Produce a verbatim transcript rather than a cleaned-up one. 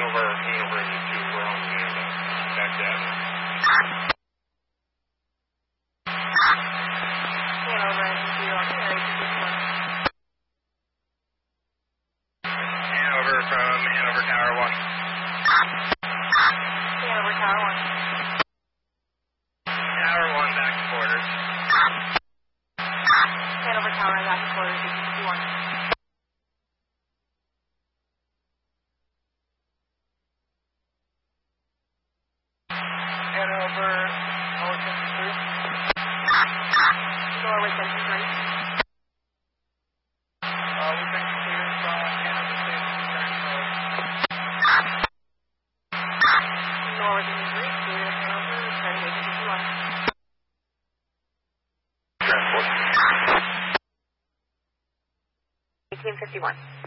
Hanover, Hanover is two, we're on Canada. Back to Avenue. Hanover is two, on the area two one. Hanover from Hanover Tower one. Hanover Tower one. Tower one, back to quarters. Hanover Tower, back to quarters, two one. Hanover, Norway seventy-three. Norway seventy-three. Uh, we've been cleared from Hanover State return code. Norway seventy-three, clear Hanover, returning eighteen fifty-one. Transport. eighteen fifty-one.